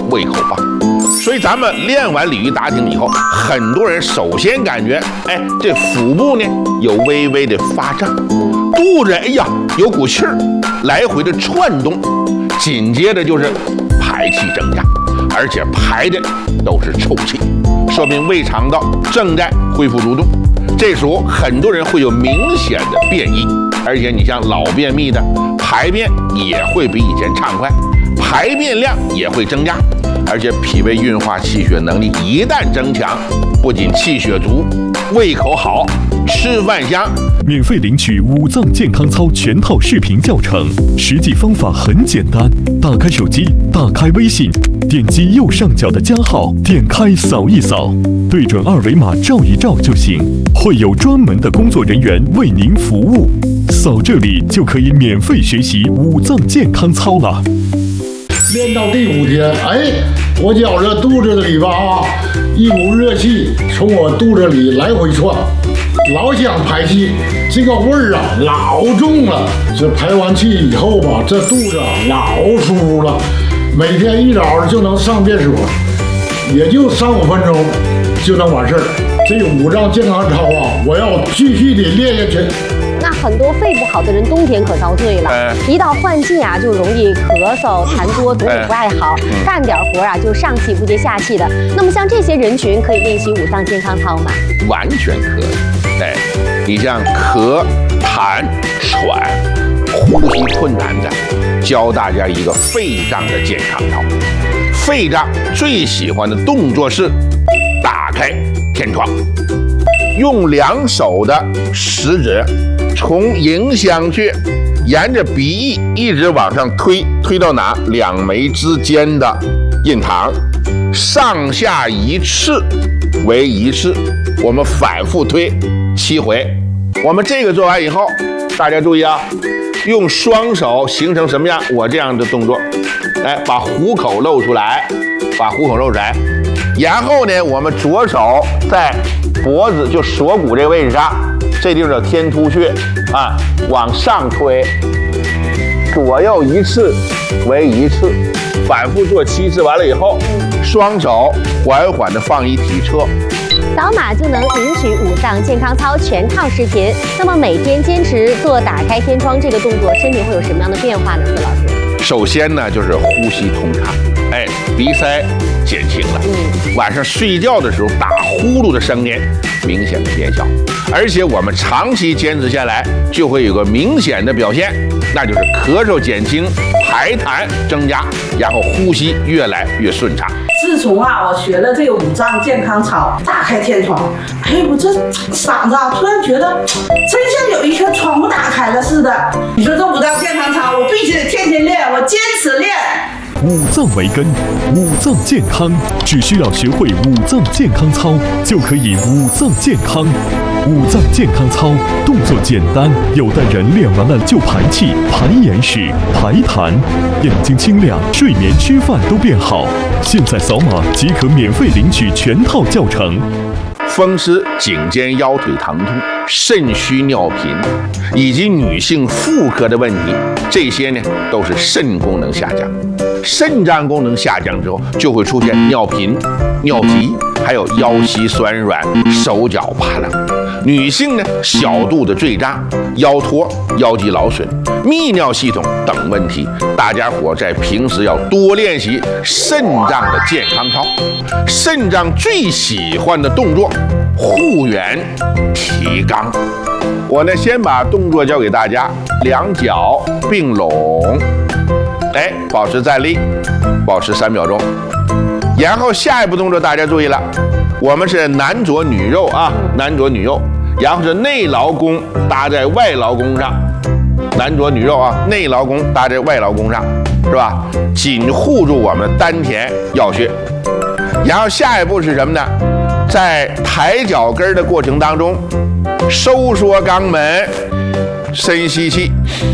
胃口棒。所以咱们练完鲤鱼打挺以后，很多人首先感觉，这腹部呢有微微的发胀，肚子有股气儿来回的窜动，紧接着就是排气增加，而且排的都是臭气，说明胃肠道正在恢复蠕动。这时候很多人会有明显的便意，而且你像老便秘的，排便也会比以前畅快，排便量也会增加，而且脾胃运化气血能力一旦增强，不仅气血足，胃口好，吃饭香。 免费领取五脏健康操全套视频教程，实际方法很简单，打开手机，打开微信，点击右上角的加号，点开扫一扫，对准二维码照一照就行，会有专门的工作人员为您服务。扫这里就可以免费学习五脏健康操了。 练到第5天，我觉着肚子里吧一股热气从我肚子里来回窜，老想排气，这个味儿老重了。这排完气以后吧，这肚子老舒服了。每天一早就能上便所，也就3-5分钟就能完事儿。这个五脏健康操我要继续的练下去。 那很多肺不好的人冬天可遭罪了，一到换季就容易咳嗽、痰多，肚子不爱好，干点活就上气不接下气的。那么像这些人群可以练习五脏健康操吗？ 完全可以。你像咳、痰、喘、呼吸困难的，教大家一个肺脏的健康操。肺脏最喜欢的动作是打开天窗，用2手的食指从迎香穴沿着鼻翼一直往上推到哪？2眉之间的印堂，上下1次为1次，我们反复推7回。我们这个做完以后，大家注意用双手形成什么样？我这样的动作，把虎口露出来，然后呢，我们左手在脖子就锁骨这个位置上，这地方叫天突穴往上推，左右1次为1次，反复做7次。完了以后，双手缓缓的放一体侧， 扫码就能领取五脏健康操全套视频。那么每天坚持做打开天窗这个动作，身体会有什么样的变化呢？孙老师， 首先呢就是呼吸通畅，鼻塞减轻了，晚上睡觉的时候打呼噜的声音明显的减小，而且我们长期坚持下来，就会有个明显的表现，那就是咳嗽减轻，排痰增加，然后呼吸越来越顺畅。 自从我学了这个五脏健康操，打开天窗，我这嗓子突然觉得真像有一颗窗户打开了似的。你说这五脏健康操，我必须得天天练，我坚持练。 五脏为根，五脏健康，只需要学会五脏健康操，就可以五脏健康。五脏健康操动作简单，有的人练完了就排气、排眼屎、排痰，眼睛清亮，睡眠吃饭都变好。现在扫码即可免费领取全套教程。 风湿、颈肩腰腿疼痛、肾虚尿频，以及女性妇科的问题，这些呢都是肾功能下降。肾脏功能下降之后，就会出现尿频、尿急，还有腰膝酸软、手脚发冷。女性呢，小肚子坠胀、腰托、腰肌劳损、泌尿系统等问题，大家伙在平时要多练习肾脏的健康操。肾脏最喜欢的动作，护圆提肛。我呢，先把动作教给大家，2脚并拢，保持站立，保持3秒钟。然后下一步动作大家注意了，我们是男左女右男左女右，然后是内劳宫搭在外劳宫上，男左女右内劳宫搭在外劳宫上，是吧？紧护住我们丹田要穴。然后下一步是什么呢？在抬脚跟的过程当中，收缩肛门，深吸气，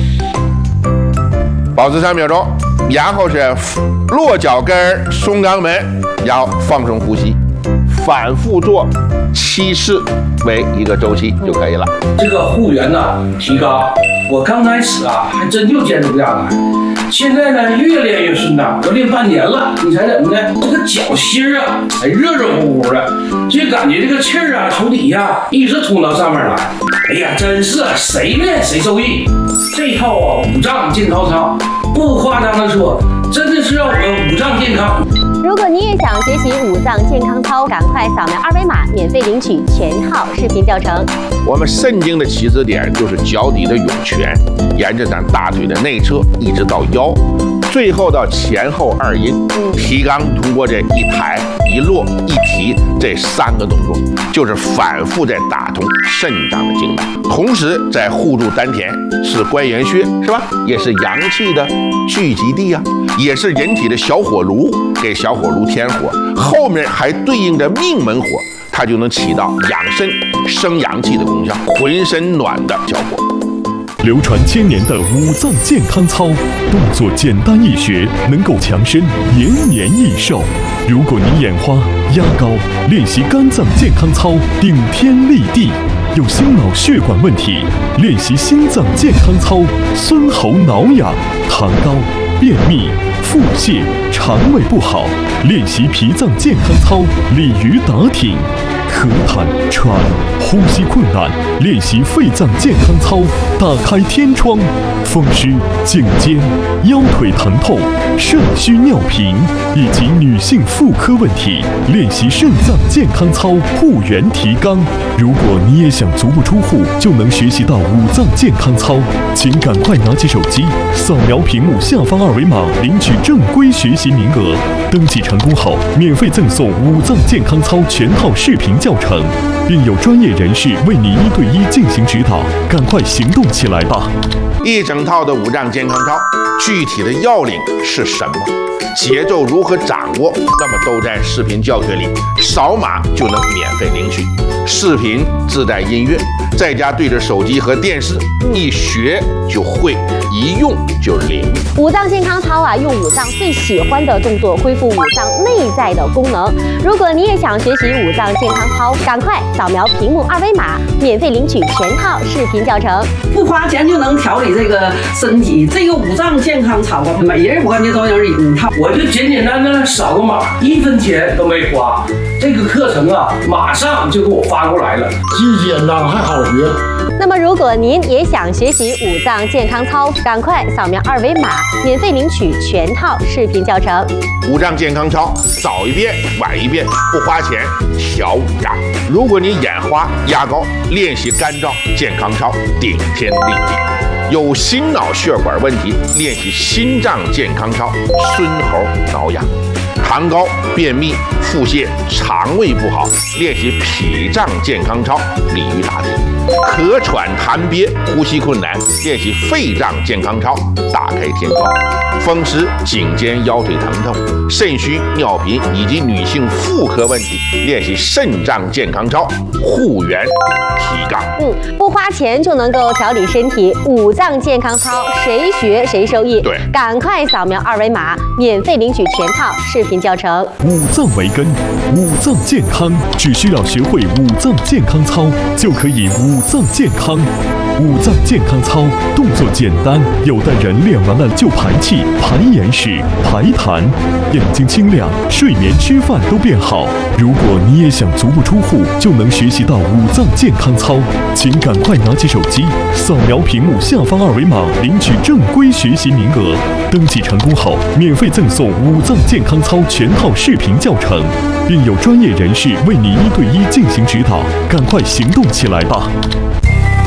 保持3秒钟。然后是落脚跟，松肛门，然后放松呼吸，反复做7次为1个周期就可以了。 这个护圆提高，我刚开始还真就坚持不下来。 现在呢越练越顺当，都练半年了。你猜怎么的？这个脚心啊，还热热乎乎的，就感觉这个气儿啊从底下一直通到上面来。哎呀，真是谁练谁受益。这套啊五脏健康操，不夸张的说，真的是让我们五脏健康。 如果你也想学习五脏健康操，赶快扫描2维码，免费领取全套视频教程。 我们肾经的起始点就是脚底的涌泉，沿着咱大腿的内侧一直到腰，最后到前后2阴。提肛通过这一抬一落一提这3个动作，就是反复在打通肾脏的经脉，同时在护住丹田，是关元穴，是吧？也是阳气的聚集地啊，也是人体的小火炉，给小火炉添火，后面还对应着命门火，它就能起到养肾生阳气的功效，浑身暖的效果。 流传1000年的五脏健康操，动作简单易学，能够强身，延年益寿。如果你眼花、压高，练习肝脏健康操，顶天立地；有心脑血管问题，练习心脏健康操，孙喉挠痒；糖高、便秘、腹泻、肠胃不好，练习脾脏健康操，鲤鱼打挺；咳痰、喘、呼吸困难，练习肺脏健康操，打开天窗；风湿、颈肩、腰腿疼痛、肾虚尿频以及女性妇科问题，练习肾脏健康操，护元提肛。如果你也想足不出户就能学习到五脏健康操，请赶快拿起手机，扫描屏幕下方2维码，领取正规学习名额。登记成功后，免费赠送五脏健康操全套视频教程，并有专业人士为你1对1进行指导。赶快行动起来吧！ 一整套的五脏健康操，具体的要领是什么？节奏如何掌握？那么都在视频教学里，扫码就能免费领取。视频自带音乐，在家对着手机和电视，一学就会，一用就灵。 五脏健康操啊，用五脏最喜欢的动作恢复五脏内在的功能。如果你也想学习五脏健康操，赶快扫描屏幕2维码，免费领取全套视频教程。 不花钱就能调理这个身体，这个五脏健康操啊，每人我感觉都有一套。 我就简简单单扫个码，1分钱都没花。这个课程啊，马上就给我发过来了， 既简单还好学。 那么，如果您也想学习五脏健康操，赶快扫描2维码，免费领取全套视频教程。 五脏健康操，早一遍晚一遍，不花钱调五脏。如果你眼花压高，练习肝脏健康操，顶天立地。有心脑血管问题，练习心脏健康操，孙喉挠痒；糖高、便秘、腹泻、肠胃不好，练习脾脏健康操，鲤鱼打挺；咳喘痰憋、呼吸困难，练习肺脏健康操，打开天窗；风湿、颈肩、腰腿疼痛、肾虚尿频以及女性妇科问题，练习肾脏健康操，护元提肛。 不花钱就能够调理身体，五脏健康操谁学谁受益。 对， 赶快扫描2维码，免费领取全套视频教程。 五脏为根，五脏健康，只需要学会五脏健康操，就可以五脏健康。五脏健康操动作简单，有的人练完了就排气、排眼屎、排痰，眼睛清亮，睡眠、吃饭都变好。如果你也想足不出户就能学习到五脏健康操，请赶快拿起手机，扫描屏幕下方2维码，领取正规学习名额。登记成功后，免费赠送五脏健康操全套视频教程，并有专业人士为你1对1进行指导。赶快行动起来吧！